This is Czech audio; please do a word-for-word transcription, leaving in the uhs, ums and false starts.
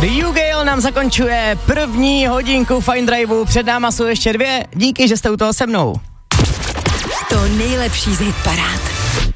Ryu Gale nám zakončuje první hodinku Fine Driveu, před náma jsou ještě dvě, díky, že jste u toho se mnou. To nejlepší z hit parád.